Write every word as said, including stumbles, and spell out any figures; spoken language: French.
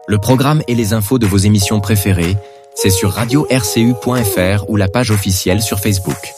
Le programme et les infos de vos émissions préférées, c'est sur radio r c u point f r ou la page officielle sur Facebook.